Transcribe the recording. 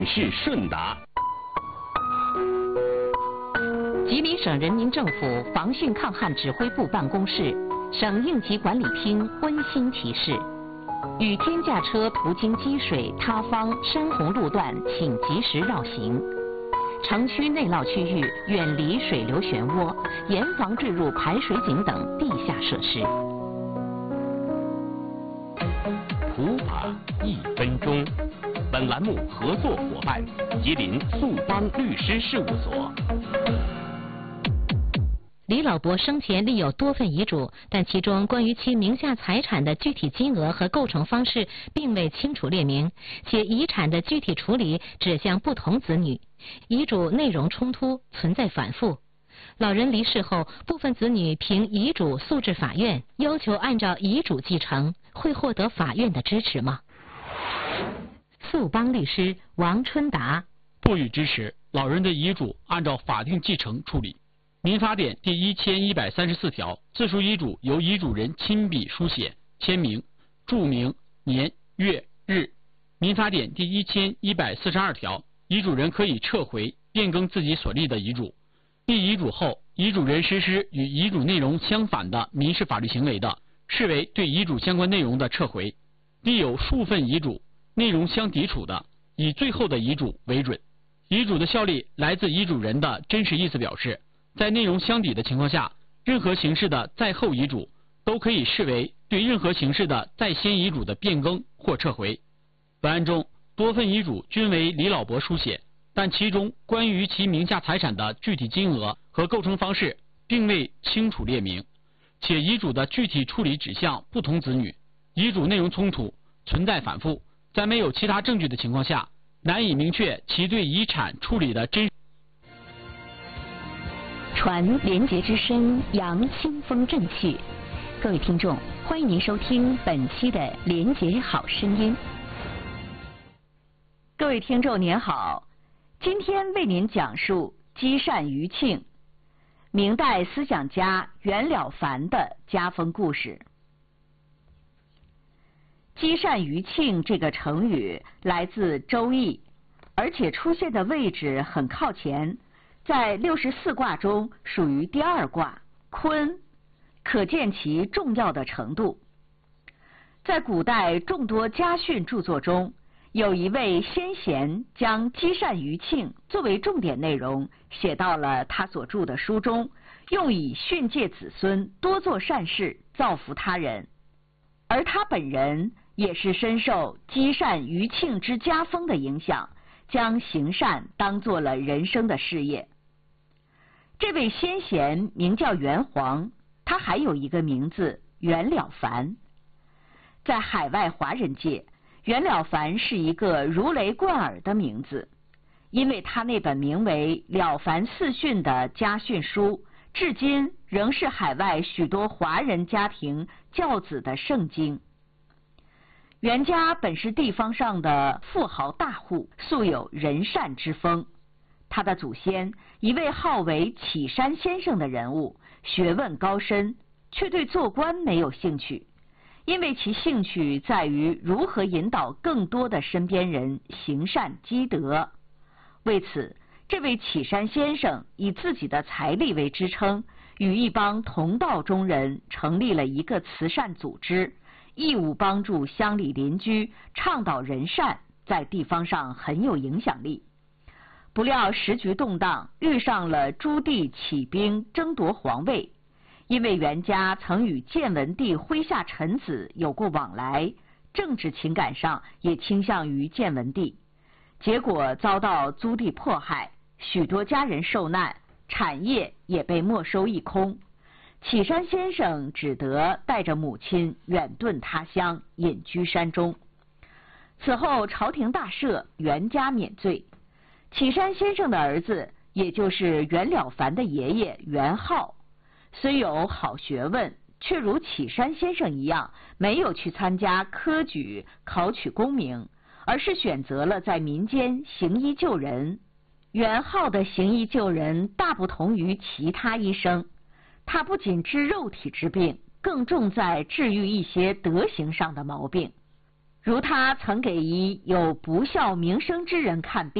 是顺达。 吉林省人民政府防汛抗旱指挥部办公室、省应急管理厅温馨提示：雨天驾车途经积水、塌方、山洪路段，请及时绕行。城区内涝区域远离水流漩涡，严防坠入排水井等地下设施。 普法1分钟。本栏目合作伙伴：吉林速邦律师事务所。 李老伯生前立有多份遗嘱，但其中关于其名下财产的具体金额和构成方式并未清楚列明，且遗产的具体处理指向不同子女，遗嘱内容冲突，存在反复。老人离世后，部分子女凭遗嘱诉至法院，要求按照遗嘱继承，会获得法院的支持吗？速邦律师王春达： 不予支持，老人的遗嘱按照法定继承处理。民法典第1134条，自书遗嘱由遗嘱人亲笔书写、签名、注明年月日。民法典第1142条，遗嘱人可以撤回、变更自己所立的遗嘱。立遗嘱后，遗嘱人实施与遗嘱内容相反的民事法律行为的，视为对遗嘱相关内容的撤回。立有数份遗嘱，内容相抵触的，以最后的遗嘱为准。遗嘱的效力来自遗嘱人的真实意思表示。在内容相抵的情况下，任何形式的在后遗嘱都可以视为对任何形式的在先遗嘱的变更或撤回。本案中，多份遗嘱均为李老伯书写，但其中关于其名下财产的具体金额和构成方式并未清楚列明，且遗嘱的具体处理指向不同子女，遗嘱内容冲突，存在反复，在没有其他证据的情况下，难以明确其对遗产处理的真实。 传廉洁之声，扬清风正气。各位听众，欢迎您收听本期的廉洁好声音。各位听众您好，今天为您讲述积善余庆，明代思想家袁了凡的家风故事。积善余庆这个成语来自《周易》，而且出现的位置很靠前。在64卦中属于第2卦坤，可见其重要的程度。在古代众多家训著作中，有一位先贤将积善余庆作为重点内容写到了他所著的书中，用以训诫子孙多做善事，造福他人。而他本人也是深受积善余庆之家风的影响，将行善当作了人生的事业。这位先贤名叫袁黄，他还有一个名字袁了凡。在海外华人界，袁了凡是一个如雷贯耳的名字，因为他那本名为《了凡四训》的家训书，至今仍是海外许多华人家庭教子的圣经。袁家本是地方上的富豪大户，素有仁善之风。他的祖先，一位号为启山先生的人物，学问高深，却对做官没有兴趣，因为其兴趣在于如何引导更多的身边人行善积德。为此，这位启山先生以自己的财力为支撑，与一帮同道中人成立了一个慈善组织，义务帮助乡里邻居，倡导仁善，在地方上很有影响力。不料时局动荡，遇上了朱棣起兵争夺皇位。因为袁家曾与建文帝麾下臣子有过往来，政治情感上也倾向于建文帝，结果遭到朱棣迫害，许多家人受难，产业也被没收一空。启山先生只得带着母亲远遁他乡，隐居山中。此后朝廷大赦，袁家免罪。启山先生的儿子，也就是袁了凡的爷爷袁浩，虽有好学问，却如启山先生一样，没有去参加科举考取功名，而是选择了在民间行医救人。袁浩的行医救人大不同于其他医生，他不仅治肉体之病，更重在治愈一些德行上的毛病。 如他曾给一有不孝名声之人看病。